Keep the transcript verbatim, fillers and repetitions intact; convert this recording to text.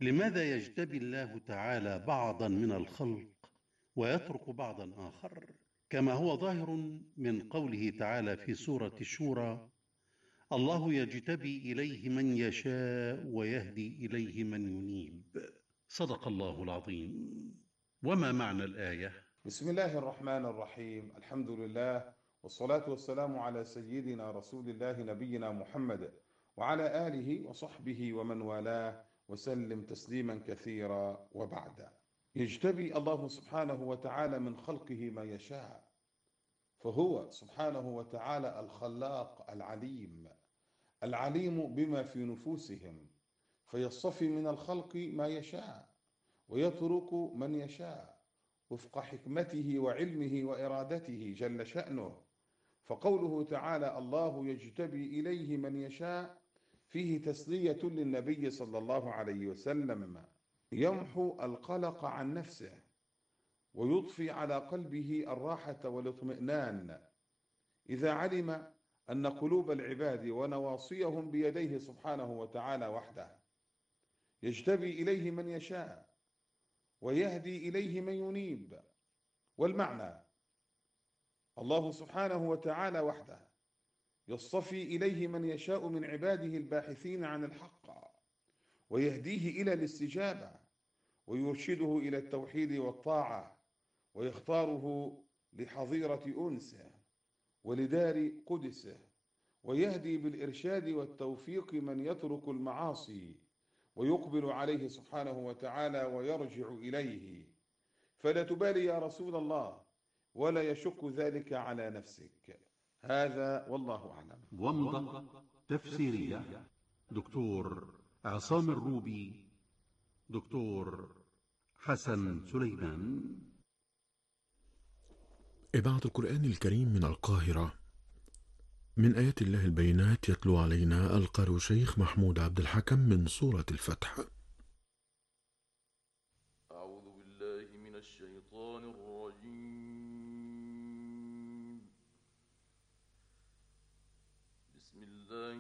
لماذا يجتبي الله تعالى بعضا من الخلق ويترك بعضا آخر، كما هو ظاهر من قوله تعالى في سورة الشورى: الله يجتبي إليه من يشاء ويهدي إليه من ينيب. صدق الله العظيم. وما معنى الآية؟ بسم الله الرحمن الرحيم. الحمد لله والصلاة والسلام على سيدنا رسول الله نبينا محمد وعلى آله وصحبه ومن والاه وسلم تسليما كثيرا. وبعد، يجتبي الله سبحانه وتعالى من خلقه ما يشاء، فهو سبحانه وتعالى الخلاق العليم العليم بما في نفوسهم، فيصطفي من الخلق ما يشاء ويترك من يشاء وفق حكمته وعلمه وإرادته جل شأنه. فقوله تعالى الله يجتبي إليه من يشاء فيه تسلية للنبي صلى الله عليه وسلم، يمحو القلق عن نفسه ويضفي على قلبه الراحة والاطمئنان إذا علم أن قلوب العباد ونواصيهم بيديه سبحانه وتعالى وحده. يجتبي إليه من يشاء ويهدي إليه من ينيب. والمعنى الله سبحانه وتعالى وحده يصطفي إليه من يشاء من عباده الباحثين عن الحق ويهديه إلى الاستجابة ويرشده إلى التوحيد والطاعة ويختاره لحظيرة أنسه ولدار قدسه، ويهدي بالإرشاد والتوفيق من يترك المعاصي ويقبل عليه سبحانه وتعالى ويرجع إليه. فلا تبالي يا رسول الله ولا يشك ذلك على نفسك. هذا والله أعلم. ومضة تفسيرية، دكتور عصام الروبي، دكتور حسن سليمان. إذاعة القرآن الكريم من القاهرة. من آيات الله البينات يتلو علينا القارئ شيخ محمود عبد الحكم من سورة الفتح. أعوذ بالله من الشيطان الرجيم.